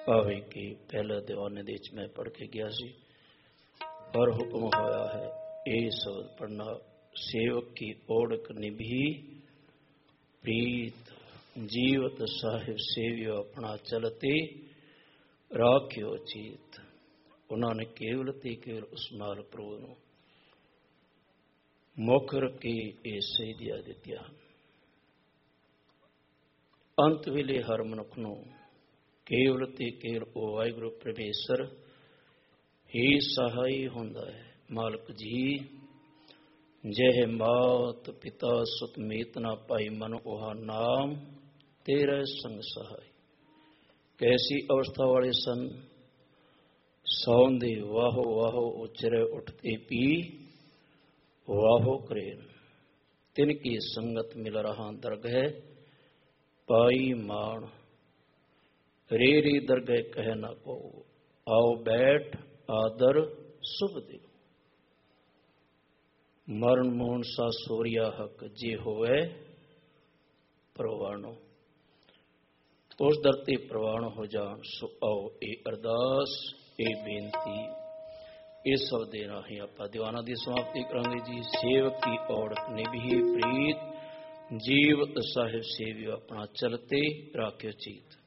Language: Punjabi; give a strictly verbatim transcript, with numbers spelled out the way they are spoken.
ਭਾਵੇਂ ਕਿ ਪਹਿਲੇ ਦੀਵਾਨੇ ਦੇ ਵਿੱਚ ਮੈਂ ਪੜ੍ਹ ਕੇ ਗਿਆ ਸੀ, ਪਰ ਹੁਕਮ ਹੋਇਆ ਹੈ ਇਹ ਸ਼ਬਦ ਪੜ੍ਹਨਾ। ਸੇਵਕ ਕੀ ਓੜਕ ਨਿਭੀ ਪ੍ਰੀਤ, ਜੀਵਤ ਸਾਹਿਬ ਸੇਵਿਓ ਆਪਣਾ ਚਲਤੇ ਰਾਖਿਓ ਚੀਤ। ਉਹਨਾਂ ਨੇ ਕੇਵਲ ਤੇ ਕੇਵਲ ਉਸ ਨਾਲ ਪ੍ਰਭੂ ਨੂੰ ਮੁੱਖ ਰੱਖੀ ਇਹ ਸ਼ਹੀਦੀਆਂ ਦਿੱਤੀਆਂ ਹਨ। ਅੰਤ ਵੇਲੇ ਹਰ ਮਨੁੱਖ ਨੂੰ ਕੇਵਲ ਤੇ ਕੇਵਲ ਉਹ ਵਾਹਿਗੁਰੂ ਪਰਮੇਸ਼ਰ ਹੀ ਸਹਾਈ ਹੁੰਦਾ ਹੈ। ਮਾਲਕ ਜੀ, ਜਹ ਮਾਤ ਪਿਤਾ ਸੁਤ ਮੀਤ ਨਾ ਪਾਈ, ਮਨ ਉਹ ਨਾਮ ਤੇਰਾ ਸੰਗ ਸਹਾਈ। ਕੈਸੀ ਅਵਸਥਾ ਵਾਲੇ ਸਨ, ਸੌਂਦੇ ਵਾਹੋ ਵਾਹੋ ਉਚਰੇ ਉੱਠਦੇ ਪੀ ਵਾਹੋ ਕਰੇ। ਤਿਨ ਕੀ ਸੰਗਤ ਮਿਲ ਰਹਾ ਦਰਗਹਿ ਪਾਈ ਮਾਣ, ਰੇ ਰੇ ਦਰਗਹਿ ਕਹਿ ਨਾ ਕੋ, ਆਓ ਬੈਠ ਆਦਰ ਸੁਭ ਦਿਓ। ਮਰਨ ਮੋਹਨ ਸਾ ਸੋਰੀਆ ਹਕ, ਜੇ ਹੋਵੇ ਪ੍ਰਵਾਣੋ। ਉਸ ਦਰ ਤੇ ਪ੍ਰਵਾਨ ਹੋ ਜਾਣ। ਸੋ ਆਓ ਇਹ ਅਰਦਾਸ, ਇਹ ਬੇਨਤੀ, ਇਸ ਸ਼ਬਦ ਦੇ ਰਾਹੀਂ ਆਪਾਂ ਦੀਵਾਨਾਂ ਦੀ ਸਮਾਪਤੀ ਕਰਾਂਗੇ ਜੀ। ਸੇਵਕ ਕੀ ਔੜਕ ਨਿਭੀ ਪ੍ਰੀਤ, ਜੀਵਤ ਸਾਹਿਬ ਸੇਵਿਓ ਆਪਣਾ ਚਲਤੇ ਰਾਖਿਓ ਚੀਤ।